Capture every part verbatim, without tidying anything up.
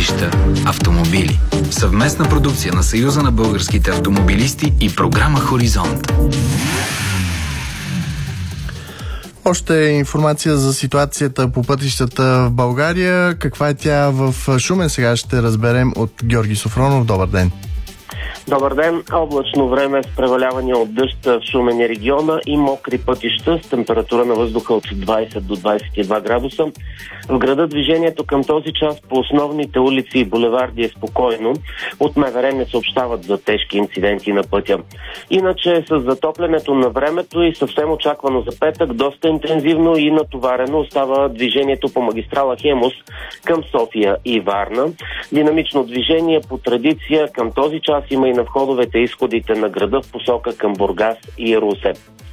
пътища, автомобили. Съвместна продукция на Съюза на българските автомобилисти и програма Хоризонт. Още информация за ситуацията по пътищата в България. Каква е тя в Шумен? Сега ще разберем от Георги Софронов. Добър ден! Добър ден! Облачно време с преваляване от дъжд в Шумен и региона и мокри пътища с температура на въздуха от двайсет до двайсет и два градуса. В града движението към този час по основните улици и булеварди е спокойно. От МВР не съобщават за тежки инциденти на пътя. Иначе с затоплянето на времето и съвсем очаквано за петък, доста интензивно и натоварено остава движението по магистрала Хемус към София и Варна. Динамично движение по традиция към този час има и на входовете и изходите на града в посока към Бургас и Русе.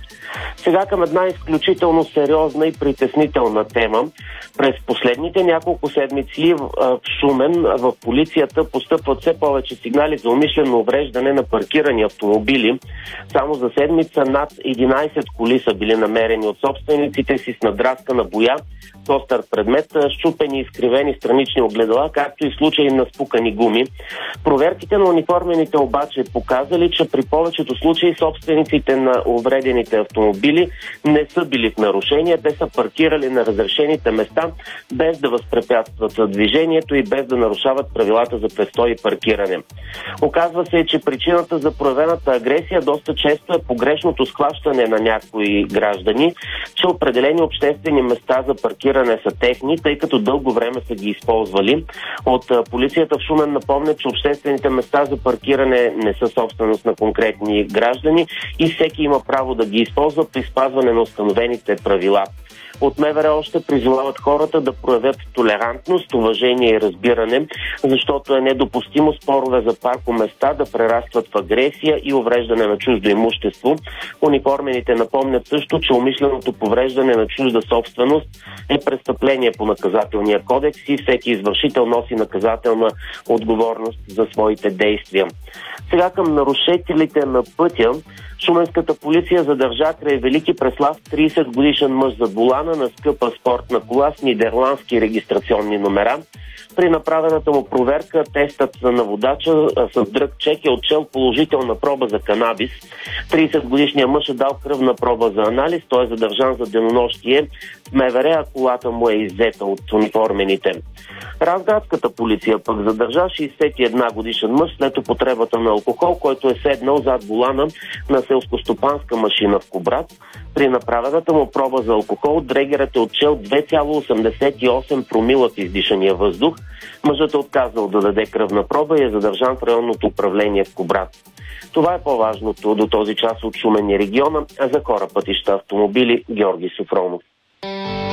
Сега към една изключително сериозна и притеснителна тема. През последните няколко седмици в Шумен в полицията постъпват все повече сигнали за умишлено увреждане на паркирани автомобили. Само за седмица над единайсет коли са били намерени от собствениците си с надраскана боя, с остър предмет, счупени и изкривени странични огледала, както и случаи на спукани гуми. Проверките на униформените обаче показали, че при повечето случаи собствениците на увредените автомобили не са били в нарушение. Те са паркирали на разрешените места, без да възпрепятстват движението и без да нарушават правилата за престой и паркиране. Оказва се, че причината за проявената агресия доста често е погрешното схващане на някои граждани, че определени обществени места за паркиране са техни, тъй като дълго време са ги използвали. От полицията в Шумен напомня, че обществените места за паркиране не са собственост на конкретни граждани и всеки има право да ги използва при спазване на установените правила. От МВР още призовават хората да проявят толерантност, уважение и разбиране, защото е недопустимо спорове за паркоместа да прерастват в агресия и увреждане на чуждо имущество. Униформените напомнят също, че умишленото повреждане на чужда собственост е престъпление по наказателния кодекс и всеки извършител носи наказателна отговорност за своите действия. Сега към нарушителите на пътя. Шуменската полиция задържа край Велики Преслав трийсет годишен мъж зад волана на скъпа спортна кола с нидерландски регистрационни номера. При направената му проверка тестът на водача с дръг чек е отчел положителна проба за канабис. трийсет годишният мъж е дал кръвна проба за анализ, той е задържан за денонощие в МВР, а колата му е иззета от униформените. Разградската полиция пък задържа шейсет и една годишен мъж след употребата на алкохол, който е седнал зад волана на селскостопанска машина в Кубрат. При направената му проба за алкохол дрегерът е отчел две цяло осемдесет и осем промила в издишания въздух. Мъжът е отказал да даде кръвна проба и е задържан в районното управление в Кубрат. Това е по-важното до този час от Шумен и региона, а за хора, пътища, автомобили, Георги Софронов.